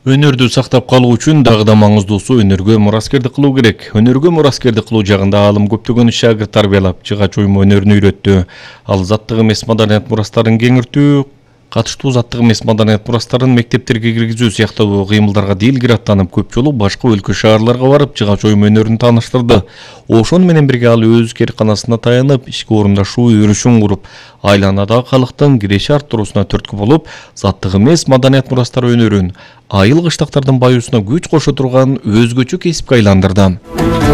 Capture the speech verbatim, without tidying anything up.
Өнөрдү сактап калуу үчүн дагы да маңыздуусу өнөргө мураскердик кылуу керек. Өнөргө мураскердик кылуу жагында аалым көптөгөн шагырт тарбиялап, жыгач уюм өнөрүн үйрөттү. Ал заттык эмес маданият мурастарын кеңиртүү, катыштуу заттык эмес маданият мурастарын мектептерге киргизүү сыяктуу кыймылдарга дилгир аттанып, көп жолу башка өлкө шаарларга барып, жыгач уюм өнөрүн тааныштырды. Ошону менен бирге ал өз керканасына таянып, ишке орундашуу өрүшүн куруп, айланадагы калктын киреше арттыруусуна түрткү болуп, заттык эмес маданият мурастары өнөрүн айыл кыштактардын баюусуна күч кошо турган өзгөчө кесипке айландырды.